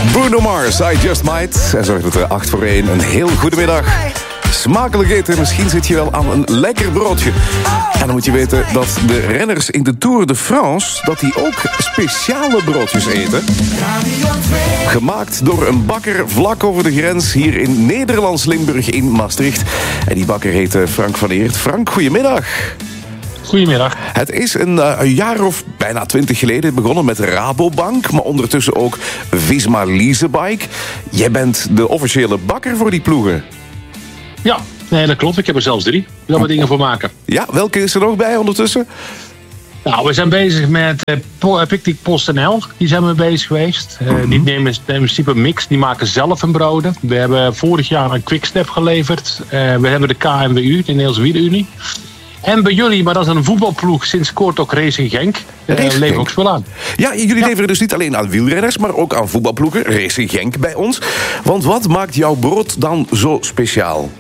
Bruno Mars, I Just Might. En zorgt dat er 8 voor 1. Een heel goede middag. Smakelijk eten, misschien zit je wel aan een lekker broodje. En dan moet je weten dat de renners in de Tour de France... dat die ook speciale broodjes eten. Gemaakt door een bakker vlak over de grens... hier in Nederlands Limburg in Maastricht. En die bakker heet Frank van Eert. Frank, goedemiddag. Goedemiddag. Het is een jaar of bijna 20 geleden begonnen met Rabobank... maar ondertussen ook Visma Leasebike. Jij bent de officiële bakker voor die ploegen. Ja, nee, dat klopt. Ik heb er zelfs 3. Daar we dingen voor maken. Ja, welke is er nog bij ondertussen? Nou, we zijn bezig met Picnic PostNL. Die zijn we bezig geweest. Die nemen in principe een mix. Die maken zelf hun broden. We hebben vorig jaar een Quickstep geleverd. We hebben de KNWU, de Nederlandse Wielerunie. En bij jullie, maar dat is een voetbalploeg, sinds kort ook Racing Genk. Leveren ook spul aan. Ja, jullie leveren dus niet alleen aan wielrenners, maar ook aan voetbalploegen. Racing Genk bij ons. Want wat maakt jouw brood dan zo speciaal?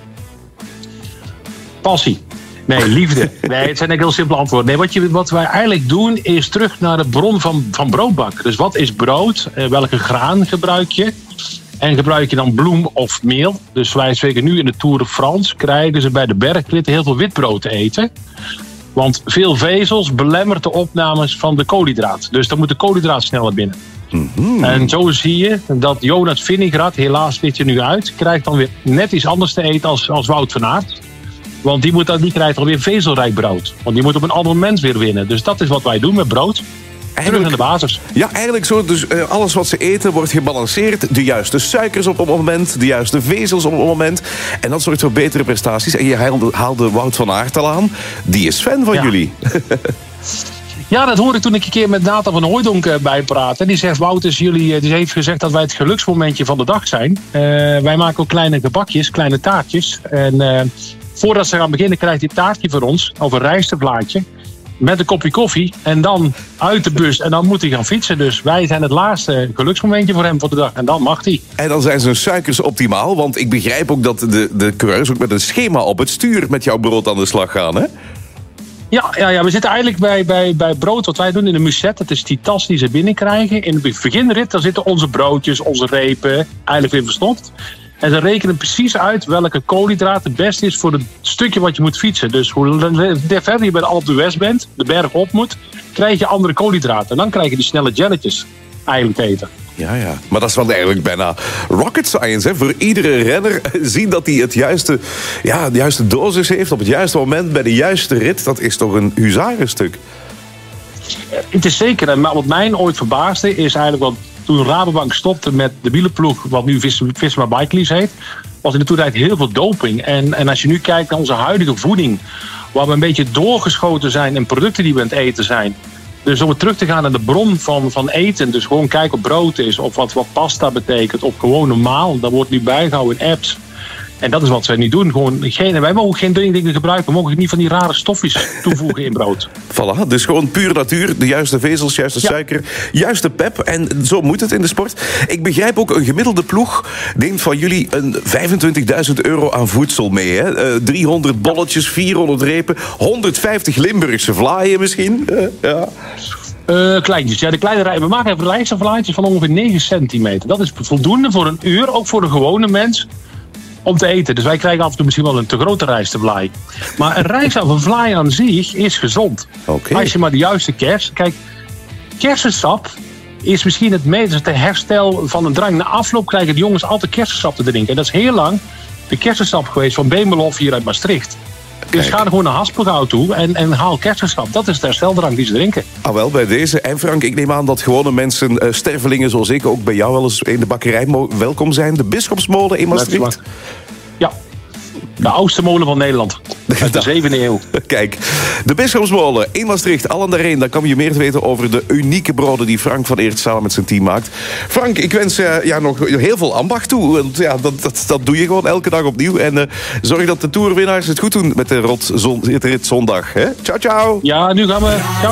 Passie. Nee, liefde. Nee, het zijn eigenlijk heel simpele antwoorden. Nee, wat wij eigenlijk doen, is terug naar de bron van broodbakken. Dus wat is brood? Welke graan gebruik je? En gebruik je dan bloem of meel? Dus wij spreken nu in de Tour de France... krijgen ze bij de bergritten heel veel witbrood te eten. Want veel vezels belemmert de opnames van de koolhydraat. Dus dan moet de koolhydraat sneller binnen. Mm-hmm. En zo zie je dat Jonas Vingegaard, helaas ligt je nu uit... krijgt dan weer net iets anders te eten als Wout van Aert. Want die krijgt alweer vezelrijk brood. Want die moet op een ander moment weer winnen. Dus dat is wat wij doen met brood. Terug aan de basis. Ja, eigenlijk zo. Dus alles wat ze eten wordt gebalanceerd. De juiste suikers op het moment. De juiste vezels op het moment. En dat zorgt voor betere prestaties. En je haalde Wout van Aert al aan. Die is fan van jullie. Ja, dat hoorde ik toen ik een keer met Nathan van Hooijdonk bijpraten. Die zegt, Wout die heeft gezegd dat wij het geluksmomentje van de dag zijn. Wij maken ook kleine gebakjes, kleine taartjes. En voordat ze gaan beginnen krijgt hij een taartje voor ons. Of een rijsteblaadje. Met een kopje koffie en dan uit de bus en dan moet hij gaan fietsen. Dus wij zijn het laatste geluksmomentje voor hem voor de dag en dan mag hij. En dan zijn zijn suikers optimaal, want ik begrijp ook dat de coureurs ook met een schema op het stuur met jouw brood aan de slag gaan, hè? Ja, we zitten eigenlijk bij brood wat wij doen in de muset. Dat is die tas die ze binnenkrijgen. In de beginrit dan zitten onze broodjes, onze repen eigenlijk weer verstopt. En ze rekenen precies uit welke koolhydraat het beste is voor het stukje wat je moet fietsen. Dus hoe verder je bij de Alpe d'Huez bent, de berg op moet, krijg je andere koolhydraten. En dan krijg je die snelle jelletjes eigenlijk te eten. Ja. Maar dat is wel eigenlijk bijna rocket science. Hè? Voor iedere renner zien dat hij de juiste dosis heeft op het juiste moment bij de juiste rit. Dat is toch een huzarenstuk? Het is zeker. Maar wat mij ooit verbaasde is eigenlijk wat... Toen Rabobank stopte met de wielerploeg, wat nu Visma Bike Lease heet, was in de toertijd heel veel doping. En als je nu kijkt naar onze huidige voeding, waar we een beetje doorgeschoten zijn in producten die we aan het eten zijn. Dus om terug te gaan naar de bron van eten, dus gewoon kijken of brood is, of wat pasta betekent, of gewoon normaal, dat wordt nu bijgehouden in apps. En dat is wat wij nu doen. Wij mogen geen dingen gebruiken. We mogen niet van die rare stofjes toevoegen in brood. Voilà, dus gewoon puur natuur. De juiste vezels, juiste suiker, juiste pep. En zo moet het in de sport. Ik begrijp ook, een gemiddelde ploeg neemt van jullie een €25.000 aan voedsel mee. Hè? 300 bolletjes, 400 repen, 150 Limburgse vlaaien misschien. Ja. Kleintjes. Ja, de kleine rij. We maken even rijstvlaaitjes van ongeveer 9 centimeter. Dat is voldoende voor een uur, ook voor de gewone mens, om te eten. Dus wij krijgen af en toe misschien wel een te grote rijstevlaai. Maar een rijstvlaai aan zich is gezond. Okay. Als je maar de juiste Kijk, kersensap is misschien het meeste herstel van een drang. Na afloop krijgen de jongens altijd kersensap te drinken. En dat is heel lang de kersensap geweest van Bemelhof hier uit Maastricht. Dus ga er gewoon naar Haspelgauw toe en haal kersensap. Dat is de hersteldrank die ze drinken. Ah wel, bij deze. En Frank, ik neem aan dat gewone mensen, stervelingen zoals ik, ook bij jou wel eens in de bakkerij welkom zijn. De Bisschopsmolen in Maastricht. Ja, de oudste molen van Nederland. Uit de 7e eeuw. Kijk, de Bisschopsmolen in Maastricht, allen daarheen. Dan kan je meer te weten over de unieke broden die Frank van Eert samen met zijn team maakt. Frank, ik wens nog heel veel ambacht toe. Want dat doe je gewoon elke dag opnieuw. En zorg dat de toerwinnaars het goed doen met de rit zondag. Hè? Ciao, ciao. Ja, nu gaan we... Ciao.